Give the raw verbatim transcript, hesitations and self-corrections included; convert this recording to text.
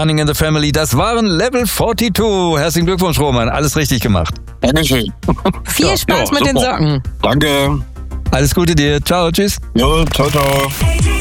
Running in the Family. Das waren Level zweiundvierzig. Herzlichen Glückwunsch, Roman. Alles richtig gemacht. Dankeschön. Viel Ja, Spaß ja, mit den super. Socken. Danke. Alles Gute dir. Ciao, tschüss. Jo, ciao, ciao.